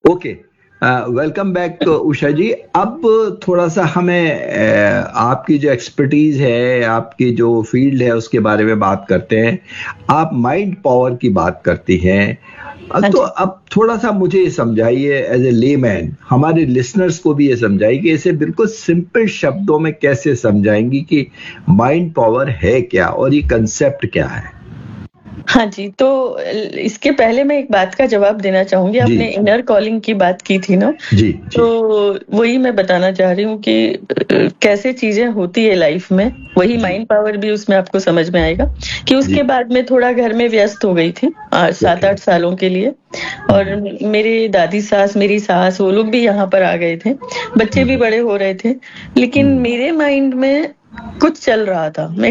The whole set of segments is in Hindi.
ओके। वेलकम बैक उषा जी। अब थोड़ा-सा हमें आपकी जो एक्सपर्टीज़ है, आपकी जो फ़ील्ड है उसके बारे में बात करते हैं। आप माइंड पावर की बात करती हैं। हाँ तो जी। अब थोड़ा-सा मुझे ये समझाइए एज़ अ लेमैन, हमारे लिसनर्स को भी ये समझाइए कि इसे बिल्कुल सिंपल शब्दों में कैसे समझाएँगी कि माइंड पावर है क्या और ये कांसेप्ट क्या है? हाँ जी, तो इसके पहले मैं एक बात का जवाब देना चाहूँगी। जी, आपने इनर कॉलिंग की बात की थी ना, जी, जी। तो वही मैं बताना चाह रही हूँ कि कैसे चीज़ें होती है लाइफ़ में, वही जी, माइंड पावर भी उसमें आपको समझ में आएगा कि जी। उसके बाद मैं थोड़ा घर में व्यस्त हो गई थी ओके। 7-8 सालों के लिए। और हुँ, मेरी दादी सास, मेरी सास वो लोग भी यहाँ पर आ गए थे। बच्चे हुँ, भी बड़े हो रहे थे, लेकिन हुँ, मेरे माइंड में कुछ चल रहा था। मैं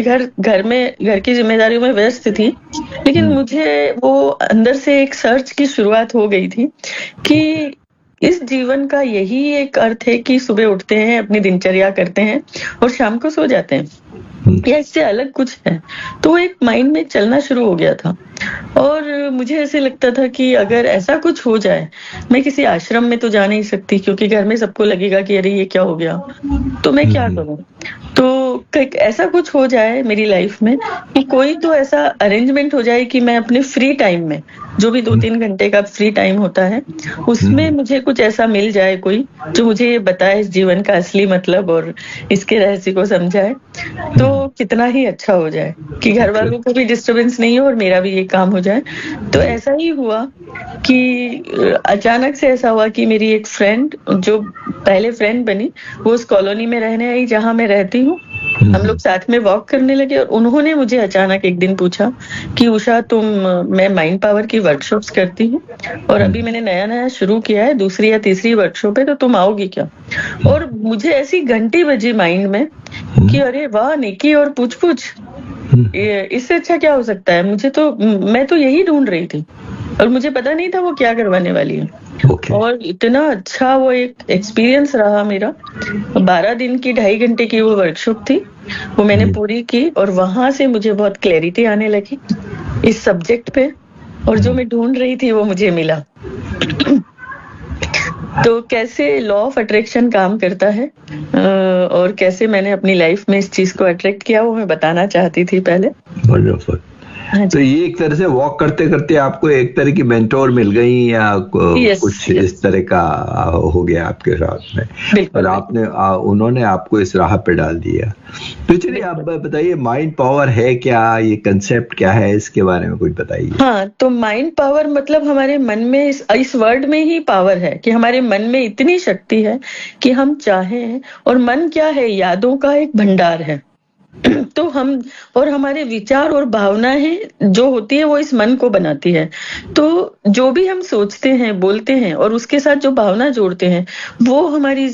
घर की ज़िम्मेदारियों में व्यस्त थी, लेकिन हुँ, मुझे वो अंदर से एक सर्च की शुरुआत हो गई थी कि इस जीवन का यही एक अर्थ है कि सुबह उठते हैं, अपनी दिनचर्या करते हैं और शाम को सो जाते हैं, हुँ, या इससे अलग कुछ है। तो वो एक माइंड में चलना शुरू हो गया था और मुझे ऐसे लगता था कि अगर ऐसा कुछ हो जाए, मैं किसी आश्रम में तो जा नहीं सकती क्योंकि घर में सबको लगेगा कि अरे ये क्या हो गया? तो मैं हुँ, क्या हुँ, करूँ? तो कइक ऐसा कुछ हो जाए मेरी लाइफ में कि कोई तो ऐसा अरेंजमेंट हो जाए कि मैं अपने फ्री टाइम में, जो भी हुँ, 2-3 घंटे का फ्री टाइम होता है, उसमें हुँ, मुझे कुछ ऐसा मिल जाए कोई, जो मुझे ये बताए इस जीवन का असली मतलब और इसके रहस्य को समझाए, हुँ, तो कितना ही अच्छा हो जाए कि घर ओके। वालों को भी डिस्टर्बेंस नहीं हो और मेरा भी ये काम हो जाए। तो जी। ऐसा ही हुआ कि अचानक से ऐसा हुआ कि मेरी एक फ्रेंड जो पहले फ्रेंड बनी, वो उस कॉलोनी में रहने आई जहाँ मैं रहती हूँ। हुँ, हम लोग हुँ, साथ में वॉक करने लगे और उन्होंने मुझे अचानक एक दिन पूछा कि उषा मैं माइंड पावर की वर्कशॉप्स करती हूँ और हुँ, अभी मैंने नया-नया शुरू किया है, दूसरी या तीसरी वर्कशॉप है, तो तुम आओगी क्या? और मुझे ऐसी घंटी बजी माइंड में हुँ, कि अरे वाह! नेकी और पूछ-पूछ, हुँ, ये इससे अच्छा क्या हो सकता है? मैं तो यही ढूँढ रही थी और मुझे पता नहीं था वो क्या करवाने वाली है। ओके। और इतना अच्छा वो एक एक्सपीरियंस रहा मेरा। 12 दिन की 2.5 घंटे की वो वर्कशॉप थी। वो मैंने हुँ, पूरी की और वहाँ से मुझे बहुत क्लैरिटी आने लगी इस सब्जेक्ट पे और जो हुँ, मैं ढूँढ रही थी वो मुझे मिला। तो कैसे लॉ ऑफ अट्रैक्शन काम करता है और कैसे मैंने अपनी लाइफ में इस चीज़ को अट्रैक्ट किया वो मैं बताना चाहती थी पहले। वंडरफुल। हाँ तो जी। ये एक तरह से वॉक करते-करते आपको एक तरह की मेंटोर मिल गई या यस, कुछ यस। इस तरह का हो गया आपके साथ में और बिल्कुल, बिल्कुल, उन्होंने आपको इस राह पे डाल दिया। तो चलिए आप बिल्कुल। बताइए माइंड पावर है क्या? ये कांसेप्ट क्या है? इसके बारे में कुछ बताइए। हाँ, तो माइंड पावर मतलब हमारे मन में इस वर्ड में ही पावर है कि हमारे मन में इतनी शक्ति है कि हम चाहें और मन क्या है? यादों का एक भंडार है। तो हम और हमारे विचार और भावनाएं जो होती है वो इस मन को बनाती है। तो जो भी हम सोचते हैं, बोलते हैं और उसके साथ जो भावना जोड़ते हैं, वो हमारी